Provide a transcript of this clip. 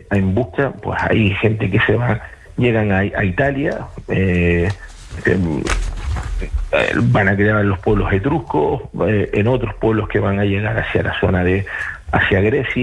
en busca, pues hay gente que llegan a Italia, van a quedar en los pueblos etruscos, en otros pueblos que van a llegar hacia la zona hacia Grecia.